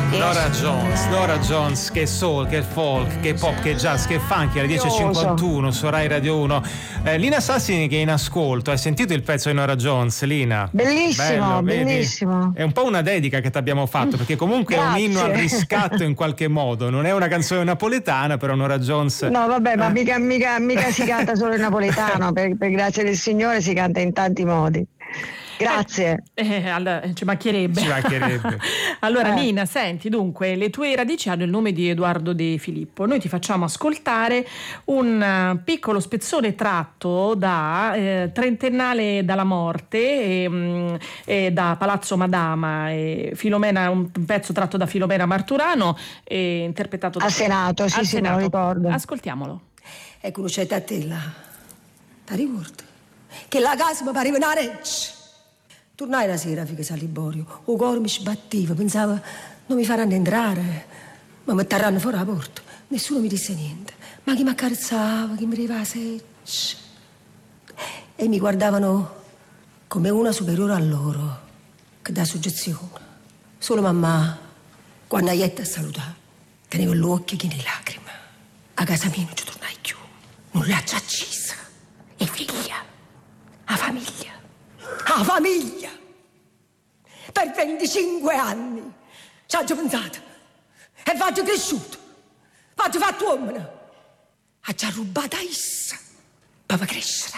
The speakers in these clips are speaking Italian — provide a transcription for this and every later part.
Nora Jones, che soul, che folk, che pop, che jazz, che funky alle 10.51 su Rai Radio 1. Lina Sassini che è in ascolto, hai sentito il pezzo di Nora Jones, Lina? Bellissimo, Bello, bellissimo. È un po' una dedica che ti abbiamo fatto, perché comunque è un inno al riscatto in qualche modo. Non è una canzone napoletana, però Nora Jones. No, vabbè, ma mica si canta solo in napoletano, per grazia del Signore si canta in tanti modi. Grazie. Ci mancherebbe. Allora, Nina, senti, dunque, le tue radici hanno il nome di Edoardo De Filippo. Noi ti facciamo ascoltare un piccolo spezzone tratto da Trentennale dalla morte e da Palazzo Madama, Filomena, un pezzo tratto da Filomena Marturano e interpretato da Senato, sì, me lo ricordo. Ascoltiamolo. E conoscete a te là, ti ricordo che la casa mi pareva una reggia. Tornai la sera, figa San Liborio, il cuore mi sbatteva, pensavo non mi faranno entrare, ma mi terranno fuori la porta. Nessuno mi disse niente, ma chi mi accarezzava, chi mi arrivava la seccia. E mi guardavano come una superiore a loro, che dà soggezione. Solo mamma, quando aietta a salutare, teneva l'occhio pieno di lacrime. A casa mia non ci tornai più, non l'ha già accesa. E figlia, la famiglia. La famiglia! Per 25 anni ci ho pensato e faccio cresciuto, faccio fatto uomo. Ha già rubato a essa per crescere.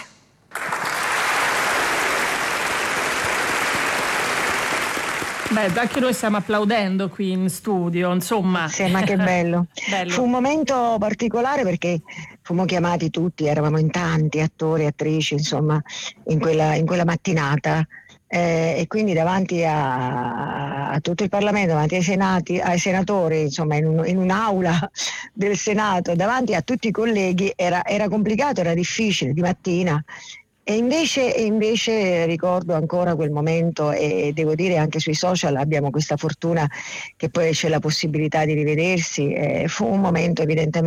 Beh, anche noi stiamo applaudendo qui in studio, insomma. Sì, ma che bello. Fu un momento particolare perché fummo chiamati tutti, eravamo in tanti, attori, attrici, insomma, in quella mattinata. E quindi davanti a tutto il Parlamento, davanti ai senatori, insomma in un'aula del Senato, davanti a tutti i colleghi era complicato, era difficile di mattina. E invece ricordo ancora quel momento, e devo dire anche sui social abbiamo questa fortuna che poi c'è la possibilità di rivedersi. Fu un momento evidentemente